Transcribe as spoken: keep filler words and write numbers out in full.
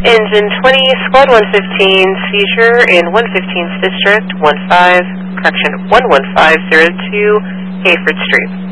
Engine twenty, Squad one fifteen, seizure in one fifteenth District, one five, correction, one one five zero two, Hayford Street.